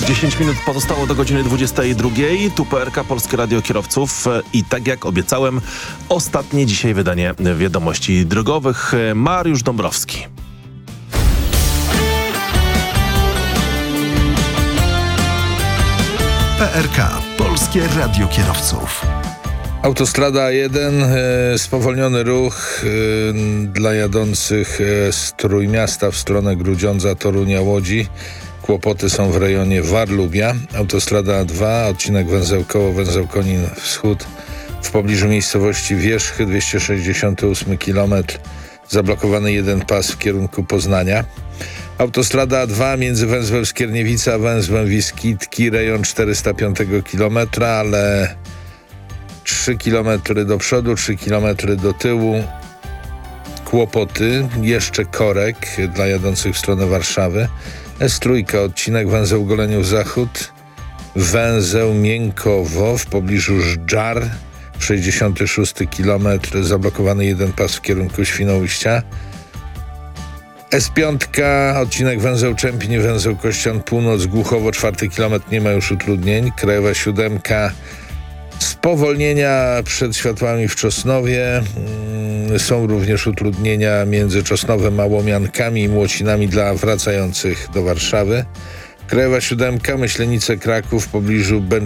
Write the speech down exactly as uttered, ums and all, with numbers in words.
dziesięć minut pozostało do godziny dwudziestej drugiej. Tu P R K, Polskie Radio Kierowców i tak jak obiecałem, ostatnie dzisiaj wydanie wiadomości drogowych. Mariusz Dąbrowski. P R K, Polskie Radio Kierowców. Autostrada A jeden, e, spowolniony ruch e, dla jadących e, z Trójmiasta w stronę Grudziądza, Torunia, Łodzi. Kłopoty są w rejonie Warlubia. Autostrada A dwa, odcinek węzeł Koło, węzeł Konin Wschód w pobliżu miejscowości Wierzchy, dwieście sześćdziesiąty ósmy kilometr, zablokowany jeden pas w kierunku Poznania. Autostrada A dwa między węzłem Skierniewica a węzłem Wiskitki, rejon czterysta piątego kilometra, ale trzy kilometry do przodu, trzy kilometry do tyłu. Kłopoty, jeszcze korek dla jadących w stronę Warszawy. S trzy, odcinek węzeł Goleniów Zachód, węzeł Miękowo w pobliżu Żdżar, sześćdziesiąty szósty kilometr, zablokowany jeden pas w kierunku Świnoujścia. S pięć, odcinek węzeł Czempin, węzeł Kościan Północ, Głuchowo, czwarty kilometr, nie ma już utrudnień. Krajowa siódemka, spowolnienia przed światłami w Czosnowie. Są również utrudnienia między Czosnowem a Łomiankami i Młocinami dla wracających do Warszawy. Krajowa siódemka, Myślenice Kraków w pobliżu Bęcz